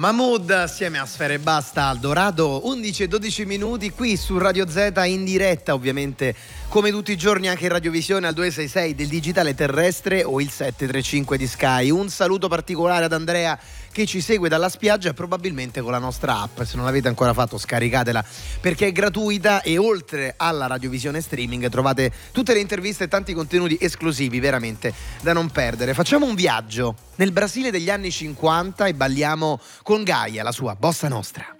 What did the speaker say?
Mahmood assieme a Sfera Ebbasta al Dorado, 11 e 12 minuti qui su Radio Z in diretta, ovviamente come tutti i giorni anche in radiovisione al 266 del digitale terrestre o il 735 di Sky. Un saluto particolare ad Andrea che ci segue dalla spiaggia, probabilmente con la nostra app. Se non l'avete ancora fatto, scaricatela perché è gratuita e oltre alla radiovisione streaming trovate tutte le interviste e tanti contenuti esclusivi veramente da non perdere. Facciamo un viaggio nel Brasile degli anni 50 e balliamo con Gaia, la sua bossa nostra.